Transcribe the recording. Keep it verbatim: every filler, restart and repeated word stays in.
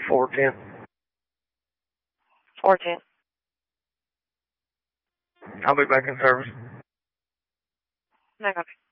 four ten. four ten. I'll be back in service. No copy.